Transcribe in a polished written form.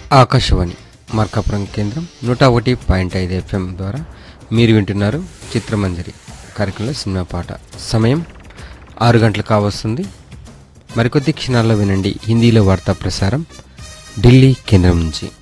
ఆకాశవాణి మార్కాపురం కేంద్రం 101.5 FM ద్వారా మీరు వింటున్నారు చిత్రమంజరి కార్యక్రమంలో సినిమా పాట. సమయం 6 గంటలు కావస్తుంది. మరికొద్ది క్షణాల్లో వినండి హిందీలో వార్తా ప్రసారం ఢిల్లీ కేంద్రం నుంచి.